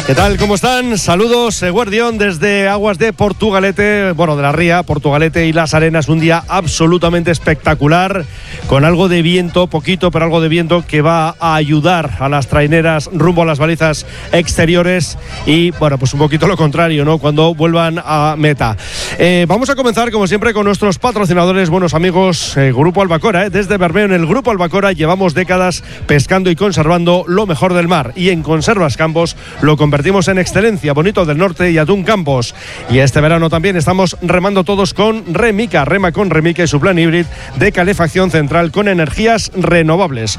¿Qué tal? ¿Cómo están? Saludos, Guardión, desde aguas de Portugalete, bueno, de la ría, Portugalete y Las Arenas. Un día absolutamente espectacular, con algo de viento, poquito, pero algo de viento que va a ayudar a las traineras rumbo a las balizas exteriores y, bueno, pues un poquito lo contrario, ¿no? Cuando vuelvan a meta. Vamos a comenzar, como siempre, con nuestros patrocinadores, buenos amigos, Grupo Albacora. Desde Bermeo, en el Grupo Albacora, llevamos décadas pescando y conservando lo mejor del mar. Y en Conservas Campos lo convertimos en excelencia, Bonito del Norte y Atún Campos. Y este verano también estamos remando todos con Remica. Rema con Remica y su plan híbrido de calefacción central con energías renovables.